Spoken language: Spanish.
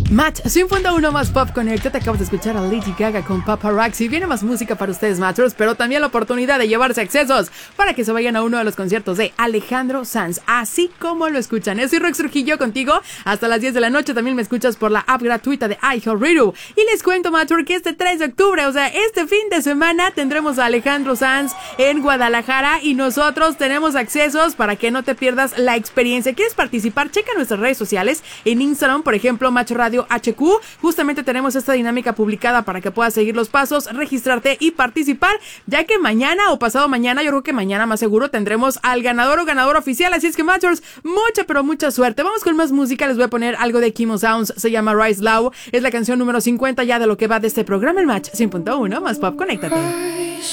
Match 100.1 más Pop Connect. Te acabas de escuchar a Lady Gaga con Paparazzi. Viene más música para ustedes, Matchers, pero también la oportunidad de llevarse accesos para que se vayan a uno de los conciertos de Alejandro Sanz, así como lo escuchan. Yo soy Rox Trujillo contigo hasta las 10 de la noche. También me escuchas por la app gratuita de iHeartRadio. Y les cuento, Matcher, que este 3 de octubre, o sea, este fin de semana, tendremos a Alejandro Sanz en Guadalajara y nosotros tenemos accesos para que no te pierdas la experiencia. ¿Quieres participar? Checa nuestras redes sociales. En Instagram, por ejemplo, Match Radio HQ, justamente tenemos esta dinámica publicada para que puedas seguir los pasos, registrarte y participar, ya que mañana o pasado mañana, yo creo que mañana más seguro, tendremos al ganador o ganadora oficial. Así es que, Matchers, mucha pero mucha suerte. Vamos con más música. Les voy a poner algo de Kimo Sounds, se llama Rise Low, es la canción número 50 ya de lo que va de este programa, el Match 100.1 más Pop. Conéctate.